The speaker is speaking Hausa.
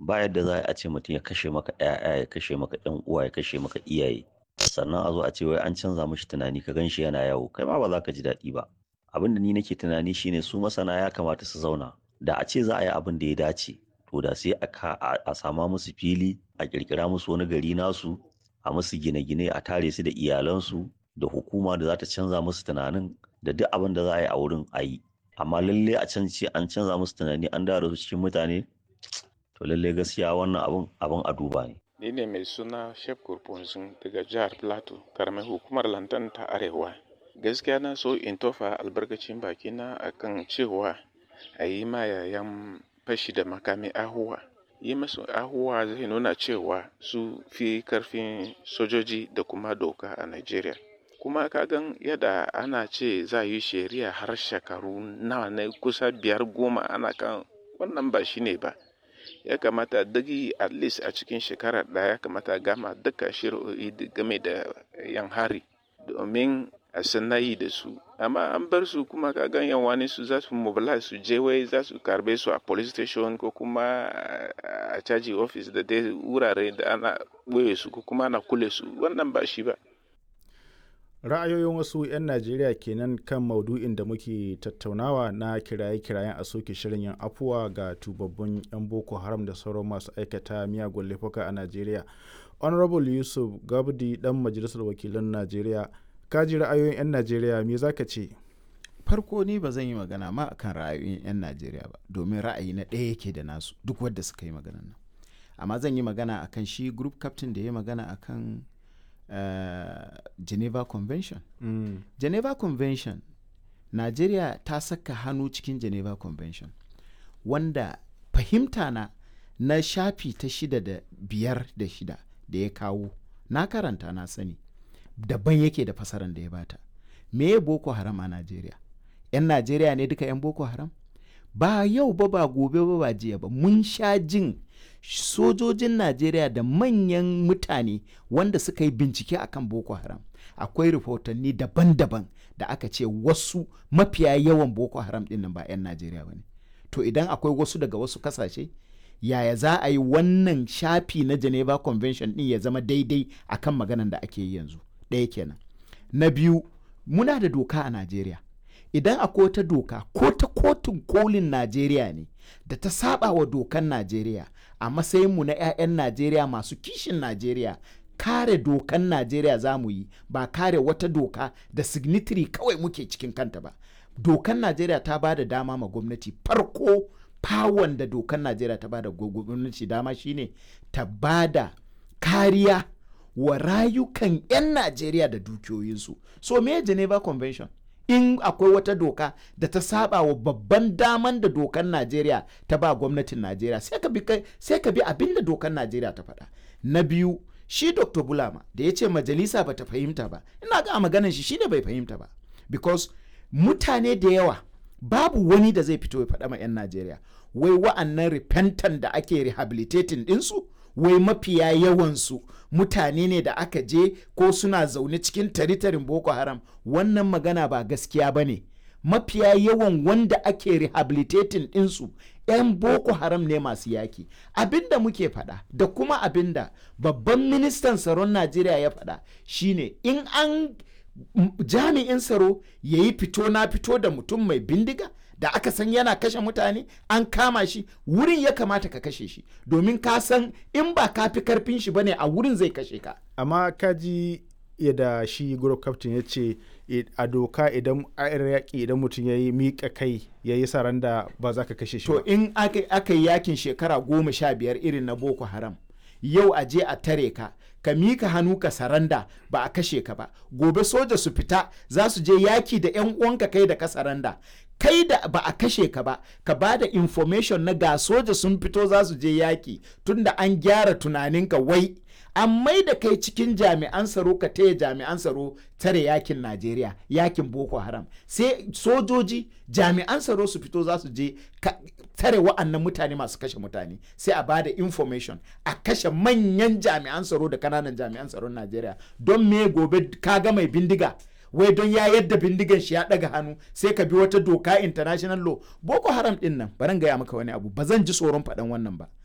ba yadda za a ce mutum ya kashe maka ƴaƴa, ya kashe maka ƴan uwa, ya kashe maka iyaye, sannan a zo a ce wai an canza mishi tunani ka gan shi yana yawo, kai ma ba za ka ji daɗi ba. Abin da ni nake tunani shine su masana ya kamata su zauna, da a ce za a yi abin da ya dace, to da sai a sama musu fili, a ƙirƙira musu wani gari nasu, a musu gine-gine, a tare su da iyalansu, da hukuma da za ta canza musu tunanin, da duk abin da za a yi a wurin a yi. Amma lalle a can ce an canza musu tunani an dawo da su cikin mutane, to lalle gaskiya wannan abin a duba ne. Ni ne mai suna Shep Kurfunzun daga jihar Plateau, karamar hukumar Lantan ta Arewa. Gaskiya na so in tofa albarkacin bakina akan cewa a yi ma yayan fashi da makami ahuwa. Yi masu ahuwa zai nuna cewa su fi karfin sojoji da kuma doka a Najeriya. Kuma kagan yadda ana ce za yi shari'a har shekaru nawa ne kusa 5-10 ana kan wannan ba shi ne ba. Ya kamata dagi at least a cikin shekara ɗaya ya kamata gama duka shari'o'i game da yan hari domin a sanayi da su. Amma an bar su kuma kagan yan wani su za su mobilize su je wai za su karbe su a police station ko kuma a caji office da dai wurare da ana ɓoye su ko kuma ana kule su, wannan ba shi ba. Ra'ayoyin wasu 'yan Najeriya kenan kan maudu'in da muke tattaunawa na kiraye-kirayen a soke shirin yin afuwa ga tubabbun 'yan Boko Haram da sauran masu aikata miyagun laifuka a Najeriya. Honorable Yusuf Gabdi dan Majalisar Wakilan Najeriya, ka ji ra'ayoyin 'yan Najeriya, me za ka ce? Farko ni ba zan yi magana ma akan ra'ayoyin 'yan Najeriya ba, domin ra'ayi na ɗaya yake da nasu duk wadda suka yi magana nan. Amma zan yi magana akan shi group captain da ya magana akan Geneva Convention. Geneva Convention, Najeriya ta saka hannu cikin Geneva Convention, wanda fahimta na shafi ta 6 da 5 da 6 da ya kawo, na karanta na sani, daban yake da fasaran da ya bata. Me Boko Haram a Najeriya? 'Yan Najeriya ne duka 'yan Boko Haram? Ba yau ba gobe ba jiya ba, mun sha jin sojojin Najeriya da manyan mutane wanda suka yi bincike akan Boko Haram. Akwai rahotanni daban-daban da aka ce wasu mafiya yawan Boko Haram ɗin nan ba 'yan Najeriya ba ne. To idan akwai wasu daga wasu kasashe, yaya za a yi wannan shafi na Geneva Convention ɗin ya zama daidai akan maganan da ake yi yanzu? Ɗaya kenan. Na biyu, muna da doka a Najeriya. Idan akwai wata doka ko ta kotun kolin Najeriya ne da ta saba wa dokan Najeriya, a matsayinmu na 'ya'yan Najeriya masu kishin Najeriya, kare dokan Najeriya za mu yi, ba kare wata doka da signatory kawai muke cikin kanta ba. Dokan Najeriya ta ba da dama ma gwamnati. Farko fawon da dokan Najeriya ta ba da gwamnati dama shine ta ba da kariya wa rayukan 'yan Najeriya da dukiyoyinsu. So me Geneva Convention? In akwai wata doka da ta saba wa babban daman da dokan Najeriya ta ba gwamnatin Najeriya, sai ka bi abin da dokan Najeriya ta faɗa. Na biyu, shi Dr. Bulama da ya ce majalisa ba ta fahimta ba, ina ga maganan shi ne bai fahimta ba, because mutane da yawa babu wani da zai fito ya faɗa ma 'yan Najeriya wai wa'annan repentant da ake rehabilitating ɗinsu, wai mafiya yawansu mutane ne da aka je ko suna zaune cikin taritarin Boko Haram. Wannan magana ba gaskiya ba ne. Mafiya yawan wanda ake rehabilitating ɗinsu 'yan Boko Haram ne masu yaki. Abinda muke faɗa da kuma abinda babban ministan tsaron Najeriya ya faɗa shine in an jami'in tsaro ya yi fito na fito da mutum mai bindiga da aka san yana kashe mutane, an kama shi, wurin ya kamata ka kashe shi, domin ka san in ba ka fi karfin shi bane a wurin zai kashe ka. Amma kaji yadda shi group captain ya ce a doka idan yaƙi idan mutum ya yi miƙa kai ya yi saranda ba za ka kashe shi ba. To in aka yi yakin shekara 15 irin na Boko Haram, yau a je a tare ka mika hannu ka saranda, ba a kashe ka ba, gobe soja su fita za su je yaki da 'yan uwanka kai da ka saranda, kai da ba a kashe ka ba, ka ba da information na ga soja sun fito za su je yaki, tunda an gyara tunaninka wai an mai da kai cikin jami'an tsaro ka taya jami'an tsaro tare yakin Najeriya, yakin Boko Haram. Sai sojoji jami'an tsaro su fito za su je tare wa'annan mutane masu kashe mutane, sai a bada information a kashe manyan jami'an tsaro da kananan jami'an tsaron Najeriya. Don me gobe ka ga mai bindiga wai don ya yadda bindigan shi ya daga hannu sai ka bi wata doka international law? Boko Haram din nan baran gaya maka wani abu, ba zan ji tsoron faɗan wannan ba.